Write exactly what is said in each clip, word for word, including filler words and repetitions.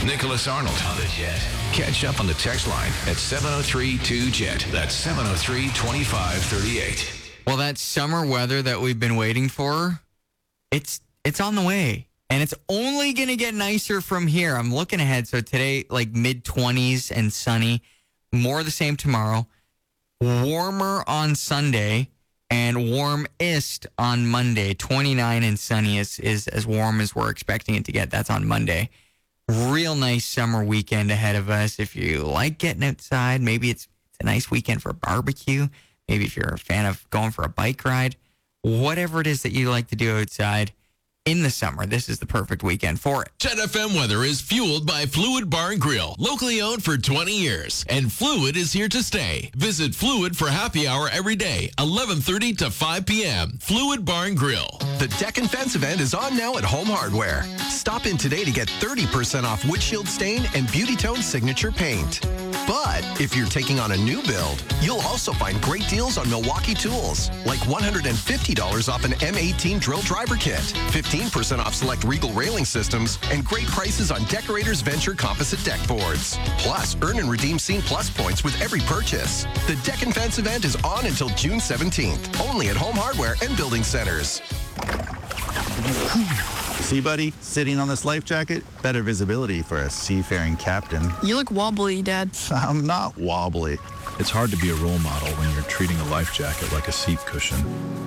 Nicholas Arnold on the Jet. Catch up on the text line at seven oh three two Jet. That's seven oh three, two five three eight. Well, that summer weather that we've been waiting for, it's it's on the way. And it's only going to get nicer from here. I'm looking ahead. So today, like mid-twenties and sunny. More of the same tomorrow. Warmer on Sunday. And warmest on Monday. twenty-nine and sunny is, is as warm as we're expecting it to get. That's on Monday. Real nice summer weekend ahead of us. If you like getting outside, maybe it's, it's a nice weekend for a barbecue. Maybe if you're a fan of going for a bike ride. Whatever it is that you like to do outside in the summer, this is the perfect weekend for it. Jet F M weather is fueled by Fluid Bar and Grill, locally owned for twenty years. And Fluid is here to stay. Visit Fluid for happy hour every day, eleven thirty to five p.m. Fluid Bar and Grill. The Deck and Fence event is on now at Home Hardware. Stop in today to get thirty percent off windshield stain and Beauty Tone signature paint. But if you're taking on a new build, you'll also find great deals on Milwaukee tools, like one hundred fifty dollars off an M eighteen drill driver kit, fifteen percent off select Regal railing systems, and great prices on Decorators Venture composite deck boards. Plus, earn and redeem Scene Plus points with every purchase. The Deck and Fence event is on until June seventeenth, only at Home Hardware and Building Centers. See, buddy, sitting on this life jacket, better visibility for a seafaring captain. You look wobbly, Dad. I'm not wobbly. It's hard to be a role model when you're treating a life jacket like a seat cushion.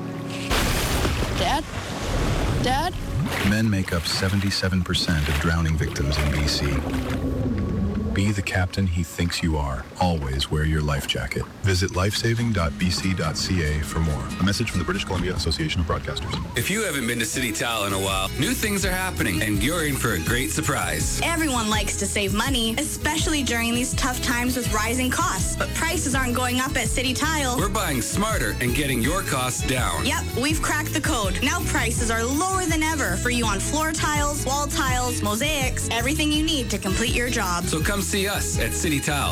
Dad? Dad? Men make up seventy-seven percent of drowning victims in B C. Be the captain he thinks you are. Always wear your life jacket. Visit lifesaving dot b c dot c a for more. A message from the British Columbia Association of Broadcasters. If you haven't been to City Tile in a while, new things are happening, and you're in for a great surprise. Everyone likes to save money, especially during these tough times with rising costs. But prices aren't going up at City Tile. We're buying smarter and getting your costs down. Yep, we've cracked the code. Now prices are lower than ever for you on floor tiles, wall tiles, mosaics, everything you need to complete your job. So come see us at City Tile.